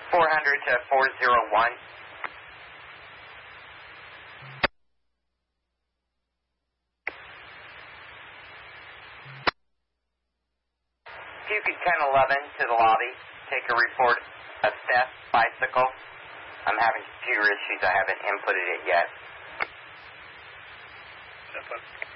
400 to 401. If you could 1011 to the lobby, take a report of theft bicycle. I'm having computer issues. I haven't inputted it yet.